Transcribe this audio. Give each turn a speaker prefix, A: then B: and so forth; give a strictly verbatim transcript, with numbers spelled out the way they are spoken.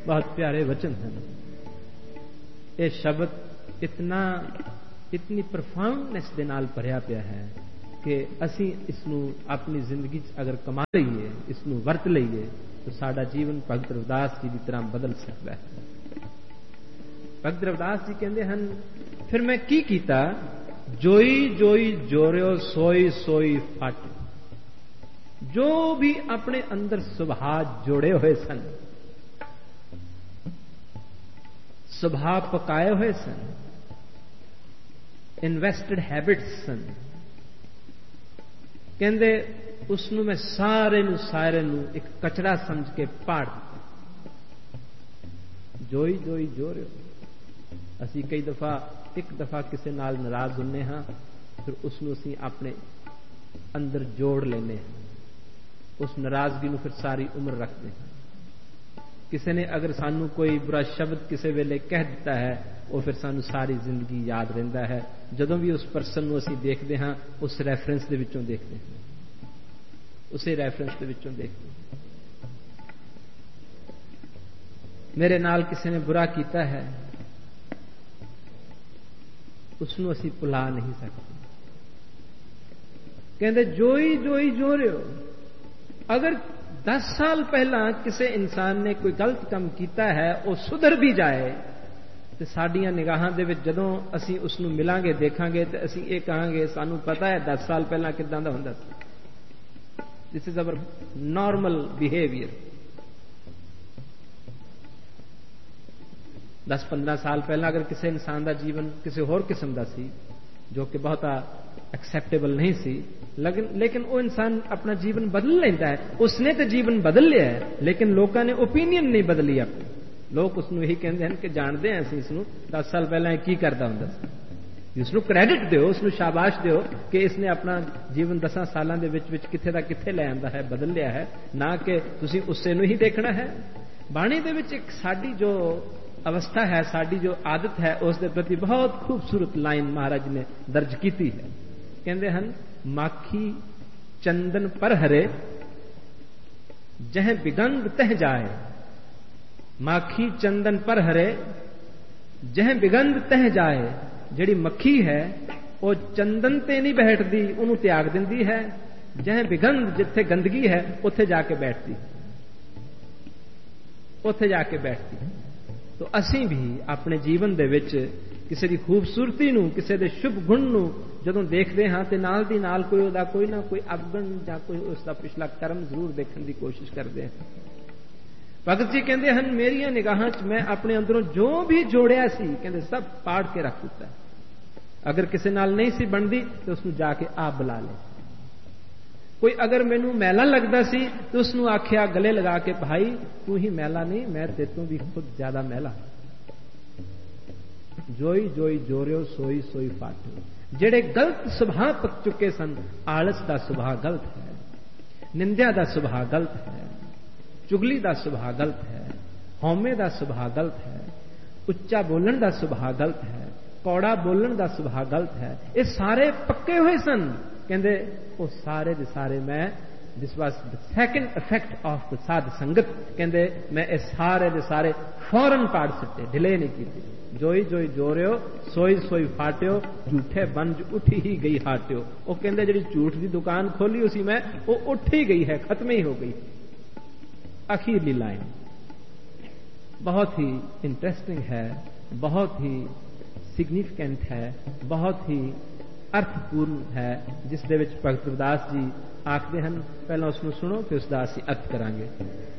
A: बहुत प्यारे वचन हैं। ये शब्द इतना इतनी प्रफाउंडनेस दे नाल भरिया पिया है कि असी इसनू अपनी जिंदगी अगर कमा लईए, इसनू वरत लईए तो साडा जीवन भगत रविदास जी की तरह बदल सकता है। भगत रविदास जी कहते हैं, फिर मैं की कीता, जोई जोई जोरियो सोई सोई फट। जो भी अपने अंदर सुभाव जोड़े हुए सन, सुभाव पकाए हुए सन, इन्वेस्टेड हैबिट्स सन, कहते उसनू मैं सारे नू सारे नू एक कचरा समझ के पाड़ दिता। जोई जोई जोरियो। असी कई दफा एक दफा किसी नाल नाराज होने हाँ, फिर उसनू असी अपने अंदर जोड़ लेने हैं, उस नाराजगी नू फिर सारी उम्र रखते हैं। किसी ने अगर सानू कोई बुरा शब्द किसी वेले कह दिता है, वो फिर सानू सारी जिंदगी याद रहता है। जदों भी उस परसन नू असी देखते हाँ, उस रैफरेंस दे विचों देखते हैं, उसे रैफरेंस दे विचों देखते हैं। मेरे नाल किसी ने बुरा किया है, उसनू असी भुला नहीं सकते। कहते जोई जोई जो रहे हो। अगर दस साल पहला किसी इंसान ने कोई गलत काम किया है, वो सुधर भी जाए तो साडियां निगाहां दे विच जदों असी उसनू मिलांगे देखांगे तो असी ये कहांगे सानू पता है दस साल पहला किदां दा हुंदा सी। This is our normal behaviour. दस पंद्रह साल पहला अगर किसी इंसान का जीवन किसी होर किस्म का सी, जो कि बहुता एक्सेप्टेबल नहीं सी, लेकिन लेकिन वो इंसान अपना जीवन बदल लेता है। उसने तो जीवन बदल लिया है, लेकिन लोगों ने ओपीनियन नहीं बदली अपनी। लोग उसनू यही कहते हैं कि जानते हैं असीं इसनू दस साल पहला की करता हुंदा सी। उसनू क्रेडिट दो, उसनू शाबाश दो कि इसने अपना जीवन दस सालों के विच विच किथे दा किथे ले आंदा है, बदल लिया है, ना कि तुसीं उसे नू ही देखना है। बाणी दे विच एक साडी जो अवस्था है, साडी जो आदत है, उस दे प्रति बहुत खूबसूरत लाइन महाराज ने दर्ज की है। कहते हैं, माखी चंदन पर हरे जह बिगंग तह जाए। माखी चंदन पर हरे जह बिगंग तह जाए। जिहड़ी मक्खी है वो चंदन ते नहीं बैठती, उन्होंने त्याग दिंदी है। जह बिगंग, जिथे गंदगी है उत्थे जाके बैठती, उत्थे जाके बैठती है। तो असीं भी अपने जीवन दे विच किसी की खूबसूरती नू, किसी के शुभ गुण नू जदों देखते हाँ तो नाल दी नाल कोई उहदा कोई ना कोई अवगुण या कोई उसका पिछला कर्म जरूर देखने की कोशिश करते हैं। भगत जी कहते हैं, मेरिया निगाहां च मैं अपने अंदरों जो भी जोड़िया सी, कहते सब पाड़ के रख दिता। अगर किसी नाल नहीं सी बनती तो उसनू जाके आप बुला ले। कोई अगर मैनू मैला लगता सी तो उसनू आख्या गले लगा के, भाई तू ही मैला नहीं, मैं तेरे तो भी खुद ज्यादा मैला। जोई जोई जोरियो सोई सोई फाटो। जेड़े गलत सुभाव पक चुके सन, आलस का सुभाव गलत है, निंदा का सुभाव गलत है, चुगली का सुभाव गलत है, हौमे का सुभाव गलत है, उच्चा बोलन का सुभाव गलत है, कौड़ा बोलन का सुभाव गलत है। ये सारे पक्के हुए सन। कहते वो सारे दे सारे मैं, this was the second effect of the साध संगत। कहते मैं ये सारे दे सारे फौरन पाड़ सटे, डिले नहीं की। जोई जोई जोरियो सोई सोई फाट्यो, झूठे बंज उठी ही गई हाट्यो। वो कहते जी झूठ की दुकान खोली उसी में, वो उठ ही गई है, खत्म ही हो गई। आखिरली लाइन बहुत ही इंटरेस्टिंग है, बहुत ही सिग्निफिकेंट है, बहुत ही अर्थपूर्ण है, जिस दे विच भगत रविदास जी आखते हैं। पहला उसनू सुनो, फिर उसका असीं अर्थ करांगे।